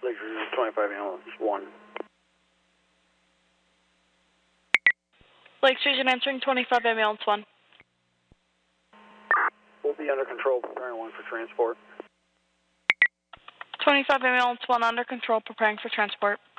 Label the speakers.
Speaker 1: Lakeshore 25 ambulance 1.
Speaker 2: Lake Station answering 25 ambulance 1.
Speaker 1: We'll be under control, preparing 1 for transport.
Speaker 2: 25 ambulance 1 under control, preparing for transport.